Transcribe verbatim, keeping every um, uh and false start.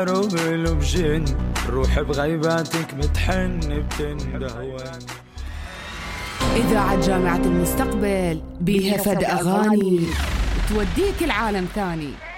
روبل بجن روح بغيباتك متحن بتندهون. إذاعة جامعة المستقبل بيها فد أغاني توديك العالم ثاني.